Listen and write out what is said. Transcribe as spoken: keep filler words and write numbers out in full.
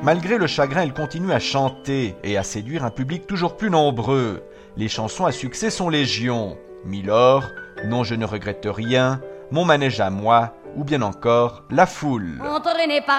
Malgré le chagrin, elle continue à chanter et à séduire un public toujours plus nombreux. Les chansons à succès sont légion. Milord, Non je ne regrette rien, Mon manège à moi, ou bien encore La Foule. Entraîné par